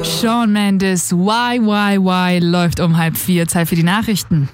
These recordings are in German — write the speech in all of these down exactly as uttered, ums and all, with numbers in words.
Shawn Mendes, Why, Why, Why läuft um halb vier. Zeit für die Nachrichten.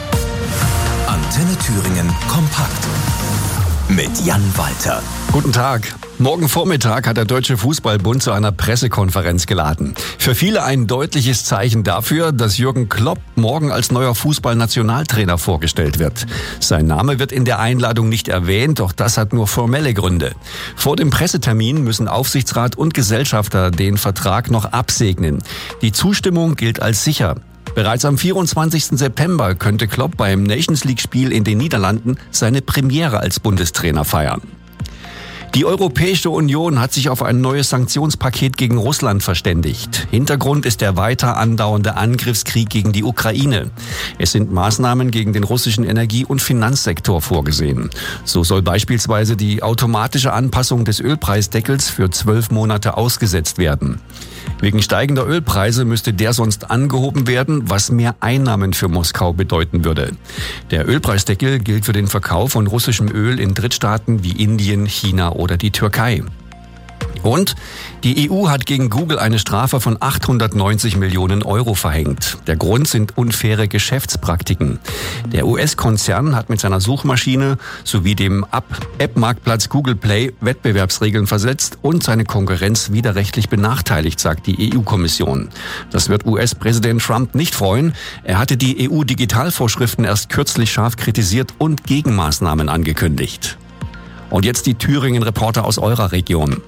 Antenne Thüringen kompakt mit Jan Walter. Guten Tag. Morgen Vormittag hat der Deutsche Fußballbund zu einer Pressekonferenz geladen. Für viele ein deutliches Zeichen dafür, dass Jürgen Klopp morgen als neuer Fußballnationaltrainer vorgestellt wird. Sein Name wird in der Einladung nicht erwähnt, doch das hat nur formelle Gründe. Vor dem Pressetermin müssen Aufsichtsrat und Gesellschafter den Vertrag noch absegnen. Die Zustimmung gilt als sicher. Bereits am vierundzwanzigsten September könnte Klopp beim Nations-League-Spiel in den Niederlanden seine Premiere als Bundestrainer feiern. Die Europäische Union hat sich auf ein neues Sanktionspaket gegen Russland verständigt. Hintergrund ist der weiter andauernde Angriffskrieg gegen die Ukraine. Es sind Maßnahmen gegen den russischen Energie- und Finanzsektor vorgesehen. So soll beispielsweise die automatische Anpassung des Ölpreisdeckels für zwölf Monate ausgesetzt werden. Wegen steigender Ölpreise müsste der sonst angehoben werden, was mehr Einnahmen für Moskau bedeuten würde. Der Ölpreisdeckel gilt für den Verkauf von russischem Öl in Drittstaaten wie Indien, China oder die Türkei. Und die E U hat gegen Google eine Strafe von achthundertneunzig Millionen Euro verhängt. Der Grund sind unfaire Geschäftspraktiken. Der U S-Konzern hat mit seiner Suchmaschine sowie dem App-Marktplatz Google Play Wettbewerbsregeln versetzt und seine Konkurrenz widerrechtlich benachteiligt, sagt die E U-Kommission. Das wird U S-Präsident Trump nicht freuen. Er hatte die E U-Digitalvorschriften erst kürzlich scharf kritisiert und Gegenmaßnahmen angekündigt. Und jetzt die Thüringen-Reporter aus eurer Region.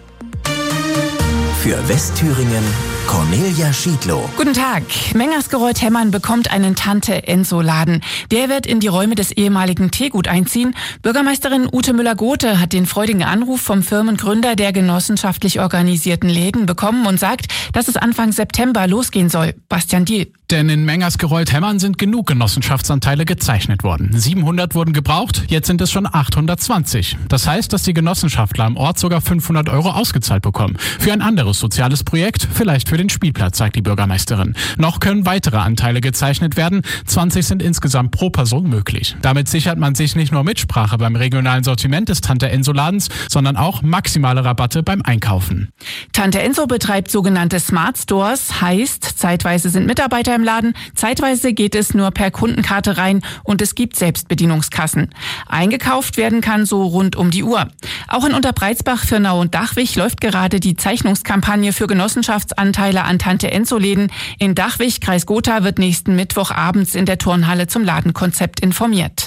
Für Westthüringen Cornelia Schiedlow. Guten Tag. Mengersgereuth-Hemmern bekommt einen Tante-Enso-Laden. Der wird in die Räume des ehemaligen Teegut einziehen. Bürgermeisterin Ute Müller-Gothe hat den freudigen Anruf vom Firmengründer der genossenschaftlich organisierten Läden bekommen und sagt, dass es Anfang September losgehen soll. Bastian Diel. Denn in Mengersgereuth-Hemmern sind genug Genossenschaftsanteile gezeichnet worden. siebenhundert wurden gebraucht, jetzt sind es schon achthundertzwanzig. Das heißt, dass die Genossenschaftler am Ort sogar fünfhundert Euro ausgezahlt bekommen. Für ein anderes soziales Projekt, vielleicht für den Spielplatz, sagt die Bürgermeisterin. Noch können weitere Anteile gezeichnet werden. zwanzig sind insgesamt pro Person möglich. Damit sichert man sich nicht nur Mitsprache beim regionalen Sortiment des Tante-Enso-Ladens, sondern auch maximale Rabatte beim Einkaufen. Tante Enso betreibt sogenannte Smart Stores, heißt, zeitweise sind Mitarbeiter im Laden, zeitweise geht es nur per Kundenkarte rein und es gibt Selbstbedienungskassen. Eingekauft werden kann so rund um die Uhr. Auch in Unterbreitsbach, Fürnau und Dachwig läuft gerade die Zeichnungskampagne für Genossenschaftsanteile an Tante-Enso-Läden. In Dachwig, Kreis Gotha, wird nächsten Mittwoch abends in der Turnhalle zum Ladenkonzept informiert.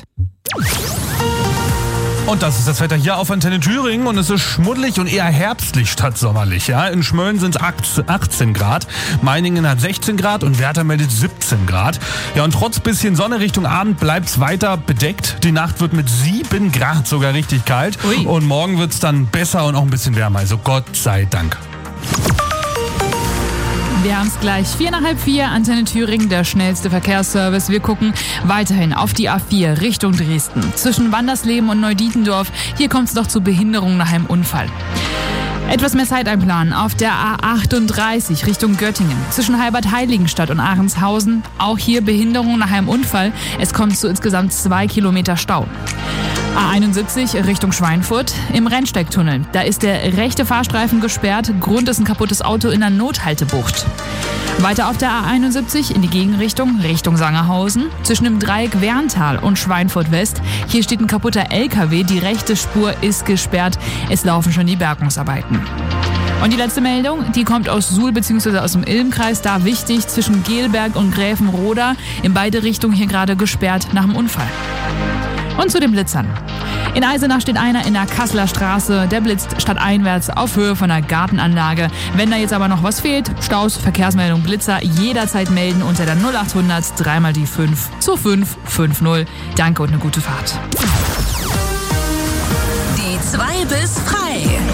Und das ist das Wetter hier auf Antenne Thüringen und es ist schmuddelig und eher herbstlich statt sommerlich. Ja? In Schmölln sind es achtzehn Grad, Meiningen hat sechzehn Grad und Werther meldet siebzehn Grad. Ja, und trotz bisschen Sonne Richtung Abend bleibt es weiter bedeckt. Die Nacht wird mit sieben Grad sogar richtig kalt. Ui. Und morgen wird es dann besser und auch ein bisschen wärmer. Also Gott sei Dank. Wir haben es gleich. Vier nach halb vier, Antenne Thüringen, der schnellste Verkehrsservice. Wir gucken weiterhin auf die A vier Richtung Dresden. Zwischen Wandersleben und Neudietendorf. Hier kommt es noch zu Behinderungen nach einem Unfall. Etwas mehr Zeit einplanen auf der A achtunddreißig Richtung Göttingen. Zwischen Halbert-Heiligenstadt und Ahrenshausen. Auch hier Behinderungen nach einem Unfall. Es kommt zu insgesamt zwei Kilometer Stau. A einundsiebzig Richtung Schweinfurt im Rennsteigtunnel. Da ist der rechte Fahrstreifen gesperrt. Grund ist ein kaputtes Auto in der Nothaltebucht. Weiter auf der A einundsiebzig in die Gegenrichtung, Richtung Sangerhausen. Zwischen dem Dreieck Werntal und Schweinfurt West. Hier steht ein kaputter L K W. Die rechte Spur ist gesperrt. Es laufen schon die Bergungsarbeiten. Und die letzte Meldung, die kommt aus Suhl bzw. aus dem Ilmkreis. Da wichtig, zwischen Gelberg und Gräfenroda. In beide Richtungen hier gerade gesperrt nach dem Unfall. Und zu den Blitzern. In Eisenach steht einer in der Kasseler Straße. Der blitzt stadteinwärts auf Höhe von der Gartenanlage. Wenn da jetzt aber noch was fehlt, Staus, Verkehrsmeldung, Blitzer, jederzeit melden unter der null achthundert dreimal die fünf zu fünf fünf null. Danke und eine gute Fahrt. Die zwei bis frei.